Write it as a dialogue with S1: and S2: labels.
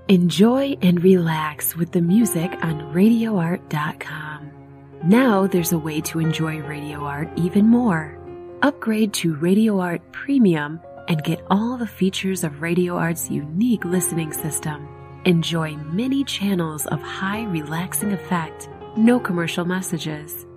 S1: Enjoy and relax with the music on RadioArt.com. Now there's a way to enjoy Radio Art even more. Upgrade to Radio Art Premium and get all the features of Radio Art's unique listening system. Enjoy many channels of high relaxing effect, no commercial messages.